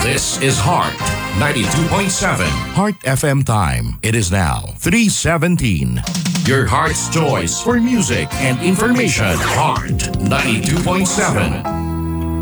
This is Heart 92.7 Heart FM time. It is now 3:17. Your heart's choice for music and information. Heart 92.7.